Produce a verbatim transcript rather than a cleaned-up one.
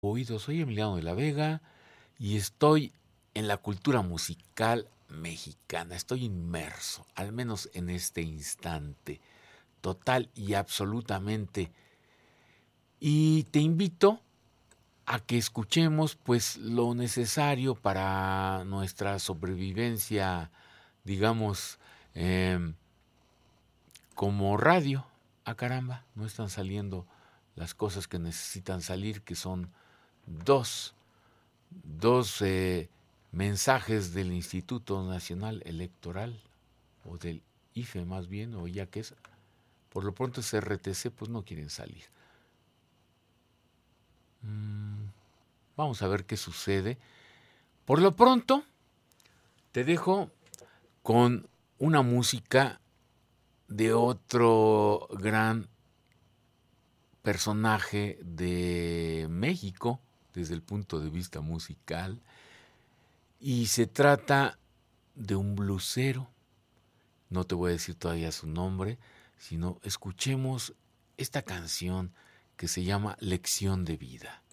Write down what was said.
Oído, soy Emiliano de la Vega y estoy en la cultura musical mexicana. Estoy inmerso, al menos en este instante, total y absolutamente. Y te invito a que escuchemos pues lo necesario para nuestra sobrevivencia, digamos, eh, como radio. Ah, caramba, no están saliendo las cosas que necesitan salir, que son dos, dos eh, mensajes del Instituto Nacional Electoral, o del I F E más bien, o ya que es, por lo pronto es R T C, pues no quieren salir. Mm, vamos a ver qué sucede. Por lo pronto, te dejo con una música de otro gran personaje de México desde el punto de vista musical, y se trata de un blusero. No te voy a decir todavía su nombre, sino escuchemos esta canción que se llama Lección de Vida.